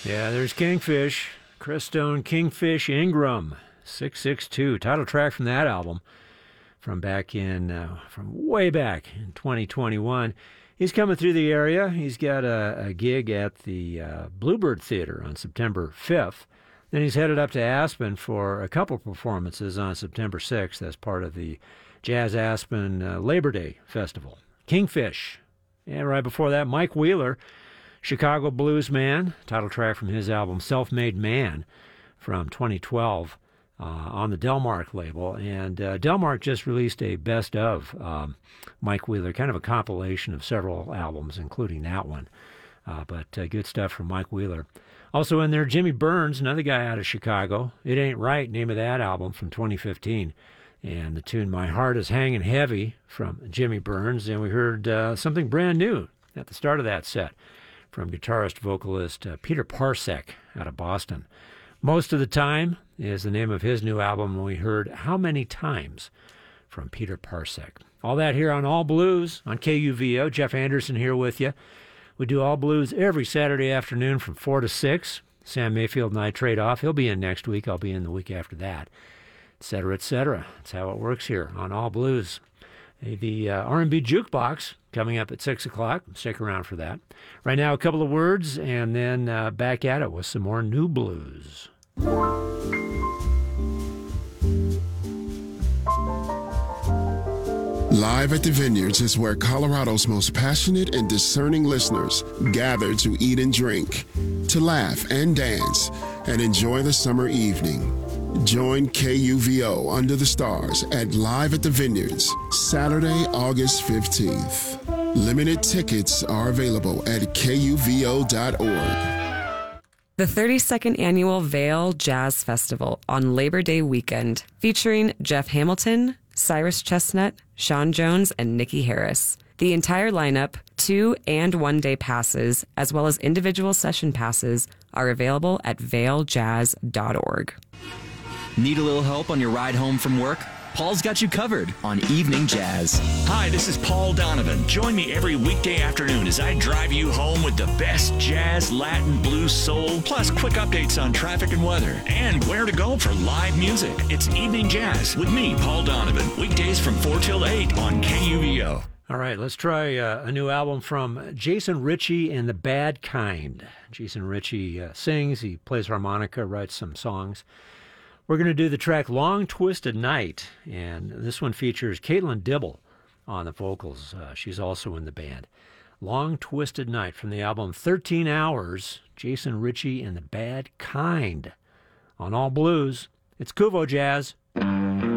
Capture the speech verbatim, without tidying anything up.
Yeah, there's Kingfish, Crestone Kingfish Ingram, six six two, title track from that album from back in, uh, from way back in twenty twenty-one. He's coming through the area. He's got a, a gig at the uh, Bluebird Theater on September fifth. Then he's headed up to Aspen for a couple performances on September sixth as part of the Jazz Aspen uh, Labor Day Festival. Kingfish. And right before that, Mike Wheeler, Chicago blues man, title track from his album Self-Made Man from twenty twelve uh, on the Delmark label. And uh, Delmark just released a best of um, Mike Wheeler, kind of a compilation of several albums, including that one. Uh, but uh, good stuff from Mike Wheeler. Also in there, Jimmy Burns, another guy out of Chicago. It Ain't Right, name of that album from twenty fifteen. And the tune My Heart is Hanging Heavy from Jimmy Burns. And we heard uh, something brand new at the start of that set from guitarist-vocalist uh, Peter Parsek out of Boston. Most of the Time is the name of his new album, and we heard How Many Times from Peter Parsek. All that here on All Blues on K U V O. Jeff Anderson here with you. We do All Blues every Saturday afternoon from four to six. Sam Mayfield and I trade off. He'll be in next week. I'll be in the week after that, et cetera, et cetera. That's how it works here on All Blues. The uh, R and B Jukebox coming up at six o'clock. Stick around for that. Right now, a couple of words, and then uh, back at it with some more new blues. Live at the Vineyards is where Colorado's most passionate and discerning listeners gather to eat and drink, to laugh and dance, and enjoy the summer evening. Join K U V O Under the Stars at Live at the Vineyards, Saturday, August fifteenth. Limited tickets are available at K U V O dot org. The thirty-second Annual Vail Jazz Festival on Labor Day weekend, featuring Jeff Hamilton, Cyrus Chestnut, Sean Jones, and Nikki Harris. The entire lineup, two and one day passes, as well as individual session passes, are available at vail jazz dot org. Need a little help on your ride home from work? Paul's got you covered on Evening Jazz. Hi, this is Paul Donovan. Join me every weekday afternoon as I drive you home with the best jazz, Latin, blues, soul, plus quick updates on traffic and weather, and where to go for live music. It's Evening Jazz with me, Paul Donovan, weekdays from four till eight on K U V O. All right, let's try uh, a new album from Jason Ritchie and the Bad Kind. Jason Ritchie uh, sings, he plays harmonica, writes some songs. We're going to do the track Long Twisted Night, and this one features Caitlin Dibble on the vocals. Uh, she's also in the band. Long Twisted Night from the album thirteen hours, Jason Ritchie and the Bad Kind. On All Blues, it's Kuvo Jazz.